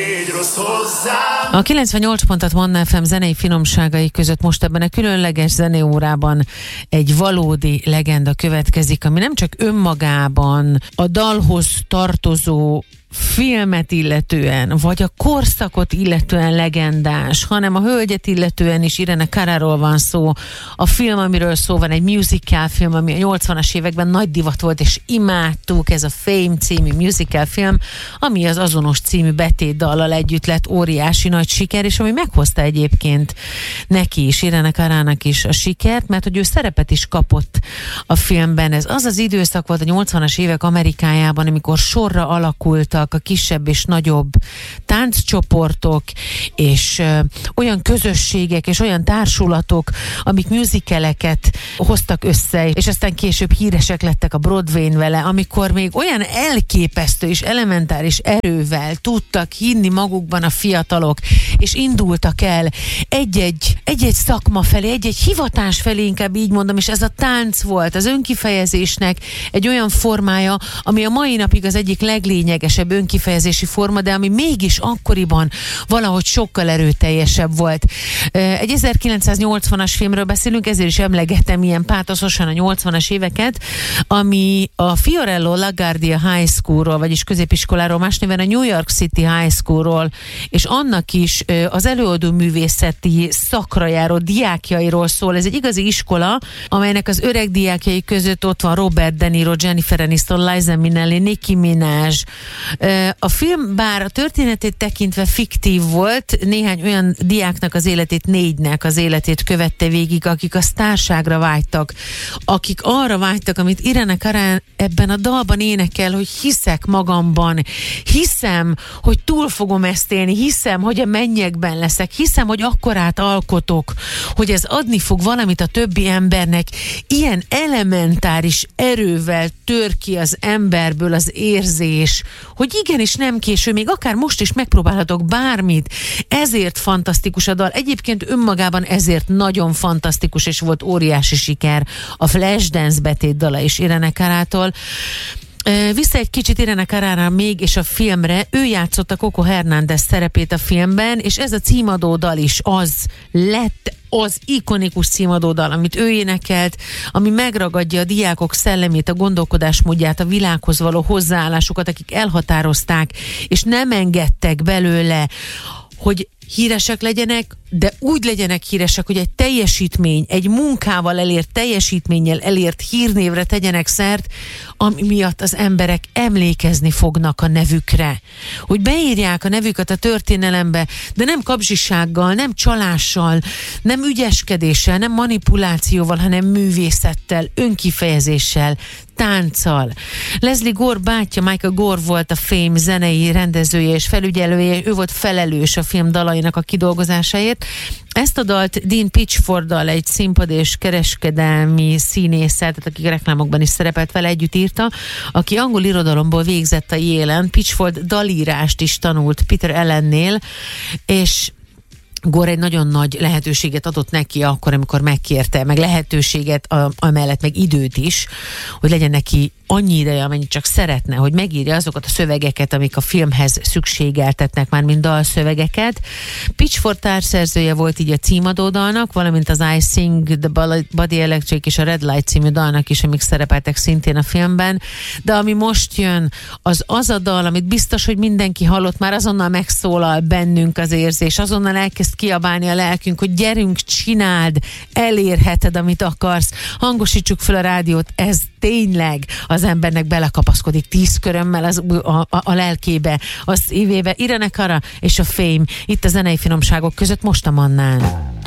A 98 pontot Manna FM zenei finomságai között most ebben a különleges zeneórában egy valódi legenda következik, ami nem csak önmagában a dalhoz tartozó filmet illetően, vagy a korszakot illetően legendás, hanem a hölgyet illetően is. Irene Cararól van szó. A film, amiről szó van, egy musical film, ami a 80-as években nagy divat volt, és imádtuk, ez a Fame című musical film, ami az azonos című betétdallal együtt lett óriási nagy siker, és ami meghozta egyébként neki is, Irene Carának is a sikert, mert hogy ő szerepet is kapott a filmben. Ez az az időszak volt a 80-as évek Amerikájában, amikor sorra alakultak a kisebb és nagyobb tánccsoportok, és olyan közösségek, és olyan társulatok, amik musicaleket hoztak össze, és aztán később híresek lettek a Broadwayn vele, amikor még olyan elképesztő és elementáris erővel tudtak hinni magukban a fiatalok, és indultak el egy-egy szakma felé, egy-egy hivatás felé, inkább így mondom, és ez a tánc volt az önkifejezésnek egy olyan formája, ami a mai napig az egyik leglényegesebb önkifejezési forma, de ami mégis akkoriban valahogy sokkal erőteljesebb volt. Egy 1980-as filmről beszélünk, ezért is emlegetem ilyen pátoszosan a 80-as éveket, ami a Fiorello LaGuardia High Schoolról, vagyis középiskoláról, más néven a New York City High Schoolról, és annak is az előadó művészeti szakra járó diákjairól szól. Ez egy igazi iskola, amelynek az öreg diákjai között ott van Robert De Niro, Jennifer Aniston, Liza Minnelli, Nicki Minaj. A film bár a történetét tekintve fiktív volt, néhány olyan diáknak az életét, 4-nek az életét követte végig, akik a sztárságra vágytak, akik arra vágytak, amit Irene Cara ebben a dalban énekel, hogy hiszek magamban, hiszem, hogy túl fogom ezt élni, hiszem, hogy a mennyekben leszek, hiszem, hogy akkorát alkotok, hogy ez adni fog valamit a többi embernek. Ilyen elementáris erővel tör ki az emberből az érzés, hogy igenis nem késő, még akár most is megpróbálhatok bármit. Ezért fantasztikus a dal. Egyébként önmagában ezért nagyon fantasztikus, és volt óriási siker a Flashdance betétdala is Irene Carától. Vissza egy kicsit Irene Carára még, és a filmre. Ő játszotta Coco Hernández szerepét a filmben, és ez a címadó dal is az lett, az ikonikus címadódal, amit ő énekelt, ami megragadja a diákok szellemét, a gondolkodásmódját, a világhoz való hozzáállásukat, akik elhatározták, és nem engedtek belőle, hogy híresek legyenek, de úgy legyenek híresek, hogy egy teljesítmény, egy munkával elért teljesítménnyel elért hírnévre tegyenek szert, ami miatt az emberek emlékezni fognak a nevükre. Hogy beírják a nevüket a történelembe, de nem kapzsisággal, nem csalással, nem ügyeskedéssel, nem manipulációval, hanem művészettel, önkifejezéssel, tánccal. Leslie Gore bátyja, Michael Gore volt a Fame zenei rendezője és felügyelője, ő volt felelős a film dalainak a kidolgozásáért. Ezt a dalt Dean Pitchforddal, egy színpad és kereskedelmi színésszel, tehát akik reklámokban is szerepelt vele, együtt írta, aki angol irodalomból végzett a Yale-en. Pitchford dalírást is tanult Peter Allennél, és Gore egy nagyon nagy lehetőséget adott neki akkor, amikor megkérte, meg lehetőséget, amellett meg időt is, hogy legyen neki annyi ideje, amennyit csak szeretne, hogy megírja azokat a szövegeket, amik a filmhez szükségeltetnek, már mint dalszövegeket. Pitchford társszerzője volt így a címadó dalnak, valamint az I Sing, The Body Electric és a Red Light című dalnak is, amik szerepeltek szintén a filmben. De ami most jön, az a dal, amit biztos, hogy mindenki hallott, már azonnal megszólal bennünk az érzés, azonnal elkezd kiabálni a lelkünk, hogy gyerünk, csináld, elérheted, amit akarsz. Hangosítsuk fel a rádiót, ez tényleg az embernek belekapaszkodik 10 körömmel a lelkébe, az évébe. Irene Cara és a Fame itt a zenei finomságok között most a Mannán.